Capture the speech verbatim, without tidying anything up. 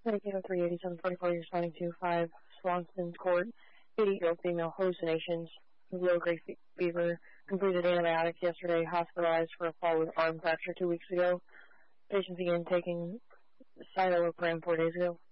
nineteen oh three, eighty-seven forty-four, you're responding to five Swanston Court, eighty-year-old female hallucinations, low-grade fe- fever, completed antibiotics yesterday, hospitalized for a fall with arm fracture two weeks ago. Patient began taking citalopram four days ago.